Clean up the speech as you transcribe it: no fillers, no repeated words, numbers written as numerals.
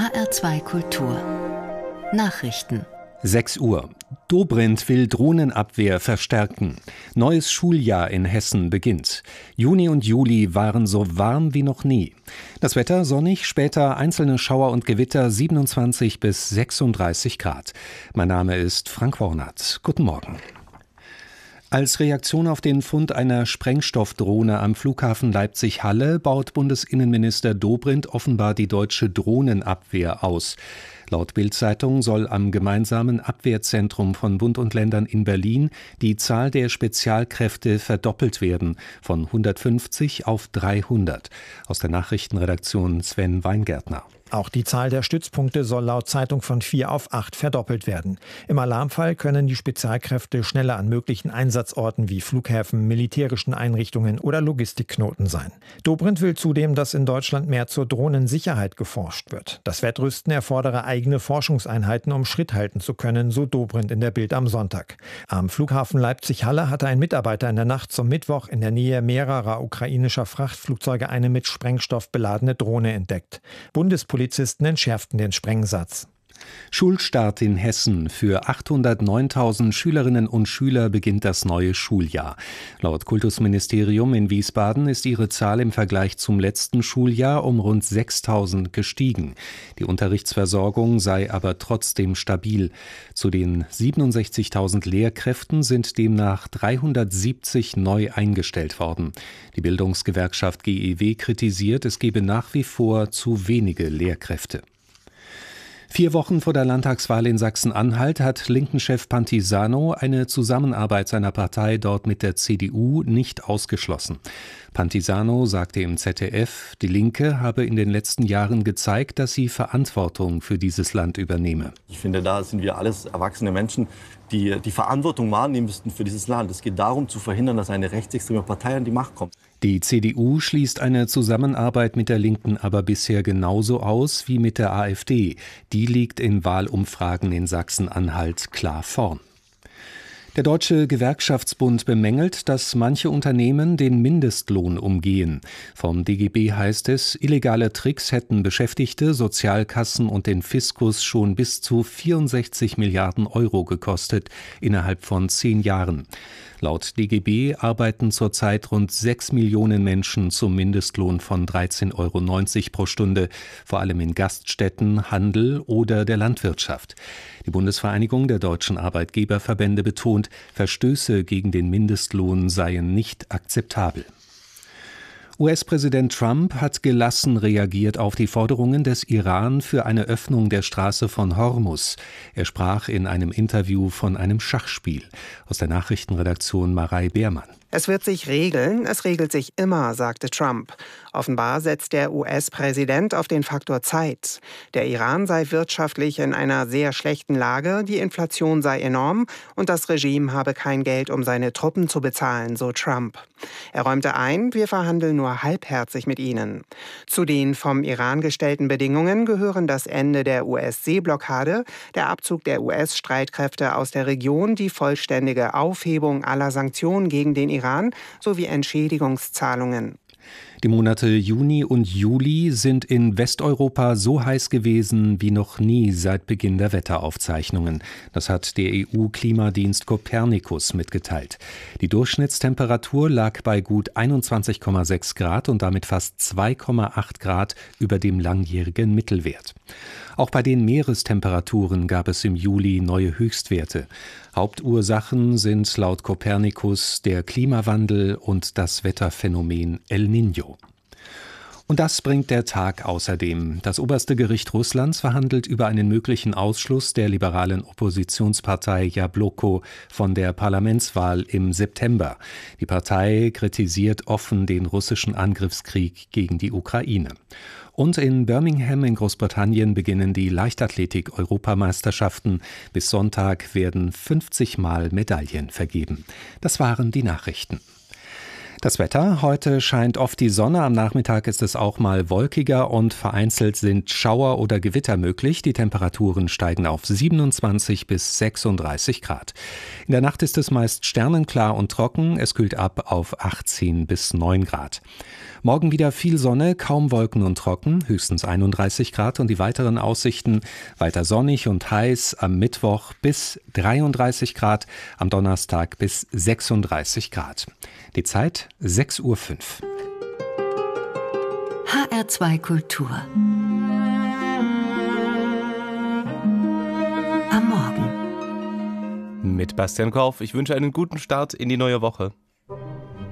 HR2 Kultur Nachrichten 6 Uhr. Dobrindt will Drohnenabwehr verstärken. Neues Schuljahr in Hessen beginnt. Juni und Juli waren so warm wie noch nie. Das Wetter sonnig, später einzelne Schauer und Gewitter 27 bis 36 Grad. Mein Name ist Frank Wornath. Guten Morgen. Als Reaktion auf den Fund einer Sprengstoffdrohne am Flughafen Leipzig-Halle baut Bundesinnenminister Dobrindt offenbar die deutsche Drohnenabwehr aus. Laut Bild-Zeitung soll am gemeinsamen Abwehrzentrum von Bund und Ländern in Berlin die Zahl der Spezialkräfte verdoppelt werden, von 150 auf 300. Aus der Nachrichtenredaktion Sven Weingärtner. Auch die Zahl der Stützpunkte soll laut Zeitung von 4 auf 8 verdoppelt werden. Im Alarmfall können die Spezialkräfte schneller an möglichen Einsatzorten wie Flughäfen, militärischen Einrichtungen oder Logistikknoten sein. Dobrindt will zudem, dass in Deutschland mehr zur Drohnensicherheit geforscht wird. Das Wettrüsten erfordere eigene Forschungseinheiten, um Schritt halten zu können, so Dobrindt in der Bild am Sonntag. Am Flughafen Leipzig-Halle hatte ein Mitarbeiter in der Nacht zum Mittwoch in der Nähe mehrerer ukrainischer Frachtflugzeuge eine mit Sprengstoff beladene Drohne entdeckt. Polizisten entschärften den Sprengsatz. Schulstart in Hessen. Für 809.000 Schülerinnen und Schüler beginnt das neue Schuljahr. Laut Kultusministerium in Wiesbaden ist ihre Zahl im Vergleich zum letzten Schuljahr um rund 6.000 gestiegen. Die Unterrichtsversorgung sei aber trotzdem stabil. Zu den 67.000 Lehrkräften sind demnach 370 neu eingestellt worden. Die Bildungsgewerkschaft GEW kritisiert, es gebe nach wie vor zu wenige Lehrkräfte. 4 Wochen vor der Landtagswahl in Sachsen-Anhalt hat Linken-Chef Pantisano eine Zusammenarbeit seiner Partei dort mit der CDU nicht ausgeschlossen. Pantisano sagte im ZDF, die Linke habe in den letzten Jahren gezeigt, dass sie Verantwortung für dieses Land übernehme. Ich finde, da sind wir alles erwachsene Menschen, die die Verantwortung wahrnehmen müssten für dieses Land. Es geht darum, zu verhindern, dass eine rechtsextreme Partei an die Macht kommt. Die CDU schließt eine Zusammenarbeit mit der Linken aber bisher genauso aus wie mit der AfD. Die liegt in Wahlumfragen in Sachsen-Anhalt klar vorn. Der Deutsche Gewerkschaftsbund bemängelt, dass manche Unternehmen den Mindestlohn umgehen. Vom DGB heißt es, illegale Tricks hätten Beschäftigte, Sozialkassen und den Fiskus schon bis zu 64 Milliarden Euro gekostet, innerhalb von 10 Jahren. Laut DGB arbeiten zurzeit rund 6 Millionen Menschen zum Mindestlohn von 13,90 Euro pro Stunde, vor allem in Gaststätten, Handel oder der Landwirtschaft. Die Bundesvereinigung der deutschen Arbeitgeberverbände betont, Verstöße gegen den Mindestlohn seien nicht akzeptabel. US-Präsident Trump hat gelassen reagiert auf die Forderungen des Iran für eine Öffnung der Straße von Hormuz. Er sprach in einem Interview von einem Schachspiel. Aus der Nachrichtenredaktion Marei Beermann. Es wird sich regeln, es regelt sich immer, sagte Trump. Offenbar setzt der US-Präsident auf den Faktor Zeit. Der Iran sei wirtschaftlich in einer sehr schlechten Lage, die Inflation sei enorm und das Regime habe kein Geld, um seine Truppen zu bezahlen, so Trump. Er räumte ein, wir verhandeln nur halbherzig mit ihnen. Zu den vom Iran gestellten Bedingungen gehören das Ende der US-Seeblockade, der Abzug der US-Streitkräfte aus der Region, die vollständige Aufhebung aller Sanktionen gegen den Iran sowie Entschädigungszahlungen. Die Monate Juni und Juli sind in Westeuropa so heiß gewesen wie noch nie seit Beginn der Wetteraufzeichnungen. Das hat der EU-Klimadienst Copernicus mitgeteilt. Die Durchschnittstemperatur lag bei gut 21,6 Grad und damit fast 2,8 Grad über dem langjährigen Mittelwert. Auch bei den Meerestemperaturen gab es im Juli neue Höchstwerte. Hauptursachen sind laut Copernicus der Klimawandel und das Wetterphänomen El Niño. Und das bringt der Tag außerdem. Das oberste Gericht Russlands verhandelt über einen möglichen Ausschluss der liberalen Oppositionspartei Jabloko von der Parlamentswahl im September. Die Partei kritisiert offen den russischen Angriffskrieg gegen die Ukraine. Und in Birmingham in Großbritannien beginnen die Leichtathletik-Europameisterschaften. Bis Sonntag werden 50 Mal Medaillen vergeben. Das waren die Nachrichten. Das Wetter: Heute scheint oft die Sonne, am Nachmittag ist es auch mal wolkiger und vereinzelt sind Schauer oder Gewitter möglich. Die Temperaturen steigen auf 27 bis 36 Grad. In der Nacht ist es meist sternenklar und trocken, es kühlt ab auf 18 bis 9 Grad. Morgen wieder viel Sonne, kaum Wolken und trocken, höchstens 31 Grad und die weiteren Aussichten: weiter sonnig und heiß, am Mittwoch bis 33 Grad, am Donnerstag bis 36 Grad. Die Zeit 6:05 Uhr. HR2 Kultur. Am Morgen. Mit Bastian Korf. Ich wünsche einen guten Start in die neue Woche.